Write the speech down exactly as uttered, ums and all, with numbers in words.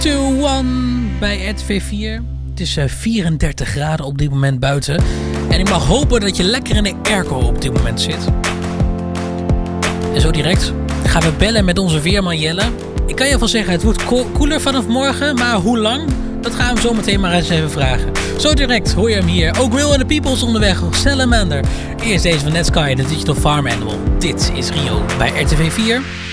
twee een bij R T V vier. Het is uh, vierendertig graden op dit moment buiten. En ik mag hopen dat je lekker in de airco op dit moment zit. En zo direct gaan we bellen met onze veerman Jelle. Ik kan je alvast zeggen, het wordt ko- koeler vanaf morgen. Maar hoe lang? Dat gaan we hem zo meteen maar eens even vragen. Zo direct hoor je hem hier. Ook Will and the People is onderweg. Salamander. Eerst deze van Netsky, de Digital Farm Animal. Dit is Rio bij R T V vier.